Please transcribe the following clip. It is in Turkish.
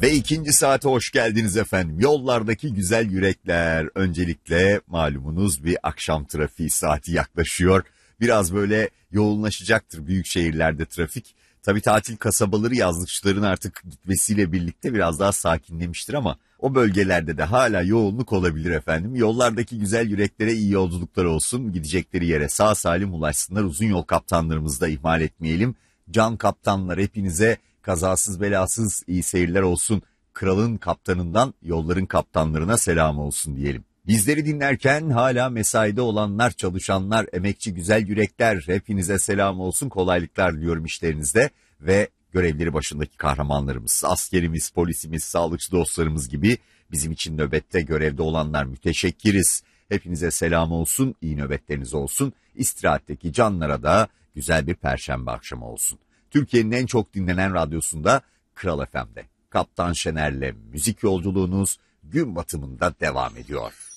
Ve ikinci saate hoş geldiniz efendim. Yollardaki güzel yürekler. Öncelikle malumunuz bir akşam trafiği saati yaklaşıyor. Biraz böyle yoğunlaşacaktır büyük şehirlerde trafik. Tabii tatil kasabaları yazlıkçıların artık gitmesiyle birlikte biraz daha sakinlemiştir ama o bölgelerde de hala yoğunluk olabilir efendim. Yollardaki güzel yüreklere iyi yolculuklar olsun. Gidecekleri yere sağ salim ulaşsınlar. Uzun yol kaptanlarımızı da ihmal etmeyelim. Can kaptanlar, hepinize kazasız belasız iyi seyirler olsun. Kralın kaptanından yolların kaptanlarına selam olsun diyelim. Bizleri dinlerken hala mesaide olanlar, çalışanlar, emekçi güzel yürekler, hepinize selam olsun. Kolaylıklar diliyorum işlerinizde ve görevleri başındaki kahramanlarımız, askerimiz, polisimiz, sağlıkçı dostlarımız gibi bizim için nöbette görevde olanlar, müteşekkiriz. Hepinize selam olsun, iyi nöbetleriniz olsun. İstirahatteki canlara da güzel bir perşembe akşamı olsun. Türkiye'nin en çok dinlenen radyosunda Kral FM'de Kaptan Şener'le müzik yolculuğunuz gün batımında devam ediyor.